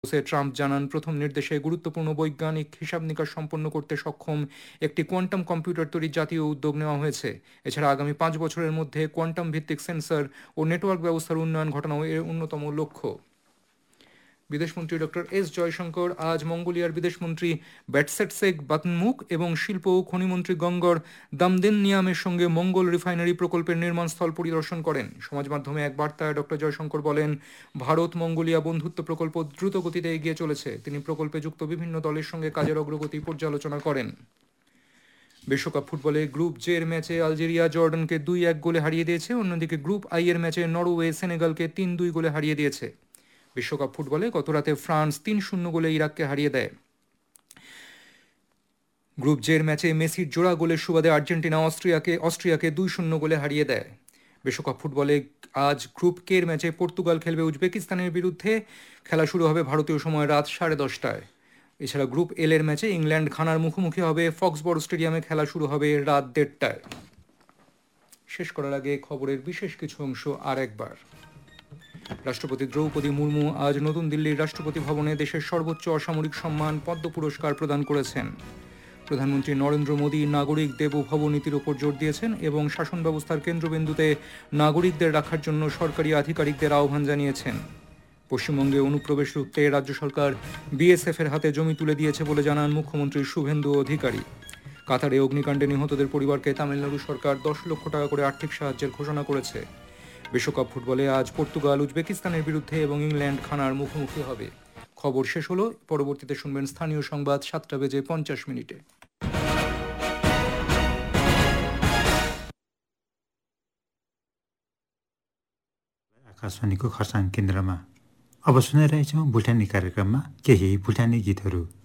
হাউসে ট্রাম্প জানান, প্রথম নির্দেশে গুরুত্বপূর্ণ বৈজ্ঞানিক হিসাব নিকাশ সম্পন্ন করতে সক্ষম একটি কোয়ান্টাম কম্পিউটার তৈরির জাতীয় উদ্যোগ নেওয়া হয়েছে। এছাড়া আগামী 5 বছরের মধ্যে কোয়ান্টাম ভিত্তিক সেন্সর ও নেটওয়ার্ক ব্যবস্থার উন্নয়ন ঘটানো এর অন্যতম লক্ষ্য। বিদেশমন্ত্রী ডক্টর এস জয়শঙ্কর আজ মঙ্গোলিয়ার বিদেশমন্ত্রী ব্যাটসেটসেগ বাতনমুখ এবং শিল্প ও খনিমন্ত্রী গঙ্গর দামদেননিয়ামের সঙ্গে মঙ্গল রিফাইনারি প্রকল্পের নির্মাণস্থল পরিদর্শন করেন। সমাজ মাধ্যমে এক বার্তায় ডক্টর জয়শঙ্কর বলেন, ভারত মঙ্গোলিয়া বন্ধুত্ব প্রকল্প দ্রুত গতিতে এগিয়ে চলেছে। তিনি প্রকল্পে যুক্ত বিভিন্ন দলের সঙ্গে কাজের অগ্রগতি পর্যালোচনা করেন। বিশ্বকাপ ফুটবলে গ্রুপ জে এর ম্যাচে আলজেরিয়া জর্ডানকে 2-1 গোলে হারিয়ে দিয়েছে। অন্যদিকে গ্রুপ আই এর ম্যাচে নরওয়ে সেনেগালকে 3-2 গোলে হারিয়ে দিয়েছে। বিশ্বকাপ ফুটবলে গতরাতে ফ্রান্স 3-0 গোলে ইরাককে হারিয়ে দেয়। গ্রুপ জে এর ম্যাচে মেসির জোড়া গোলের সুবাদে আর্জেন্টিনা অস্ট্রিয়াকে 2-0 গোলে হারিয়ে দেয়। বিশ্বকাপ ফুটবলে আজ গ্রুপ কে এর ম্যাচে পর্তুগাল খেলবে উজবেকিস্তানের বিরুদ্ধে। খেলা শুরু হবে ভারতীয় সময় রাত 10:30টায়। এছাড়া গ্রুপ এল এর ম্যাচে ইংল্যান্ড ঘানার মুখোমুখি হবে। ফক্সবরো স্টেডিয়ামে খেলা শুরু হবে রাত 1:30টায়। শেষ করার আগে খবরের বিশেষ কিছু অংশ আর একবার। রাষ্ট্রপতি দ্রৌপদী মুর্মু আজ নতুন দিল্লির রাষ্ট্রপতি ভবনে দেশের সর্বোচ্চ অসামরিক সম্মান পদ্ম পুরস্কার প্রদান করেছেন। প্রধানমন্ত্রী নরেন্দ্র মোদী নাগরিক দেবভব নীতির ওপর জোর দিয়েছেন এবং শাসন ব্যবস্থার কেন্দ্রবিন্দুতে নাগরিকদের রাখার জন্য সরকারি আধিকারিকদের আহ্বান জানিয়েছেন। পশ্চিমবঙ্গে অনুপ্রবেশ রুখতে রাজ্য সরকার বিএসএফ এর হাতে জমি তুলে দিয়েছে বলে জানান মুখ্যমন্ত্রী শুভেন্দু অধিকারী। কাতারে অগ্নিকাণ্ডে নিহতদের পরিবারকে তামিলনাড়ু সরকার 10 লক্ষ টাকা করে আর্থিক সাহায্যের ঘোষণা করেছে। বিশ্বকাপ ফুটবলে আজ পর্তুগাল উজবেকিস্তানের বিরুদ্ধে এবং ইংল্যান্ড ঘানার মুখোমুখি হবে। খবর শেষ হলো। পরবর্তীতে শুনবেন স্থানীয় সংবাদ 7:50 आकाशवाणीको खरसाङ केन्द्रमा अब सुनिरहेछौँ भुटानी कार्यक्रममा केही भुटानी गीतहरू।